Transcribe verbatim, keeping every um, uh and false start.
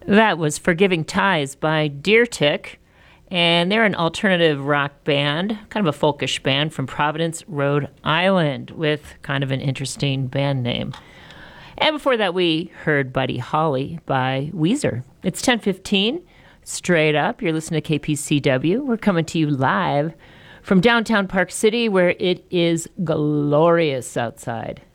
That was Forgiving Ties by Deer Tick, and they're an alternative rock band, kind of a folkish band from Providence, Rhode Island, with kind of an interesting band name. And before that, we heard Buddy Holly by Weezer. It's ten fifteen, straight up. You're listening to K P C W. We're coming to you live from downtown Park City, where it is glorious outside.